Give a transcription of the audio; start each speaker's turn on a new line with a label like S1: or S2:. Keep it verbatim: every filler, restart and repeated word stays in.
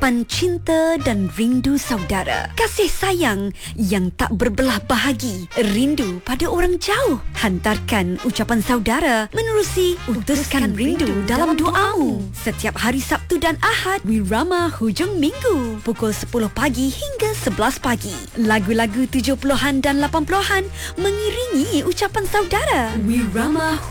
S1: ucapan cinta dan rindu saudara. Kasih sayang yang tak berbelah bahagi. Rindu pada orang jauh. Hantarkan ucapan saudara menerusi Utuskan Rindu dalam doamu. Setiap hari Sabtu dan Ahad, Wirama hujung minggu, pukul sepuluh pagi hingga sebelas pagi. Lagu-lagu tujuh puluhan dan lapan puluhan mengiringi ucapan saudara. Wirama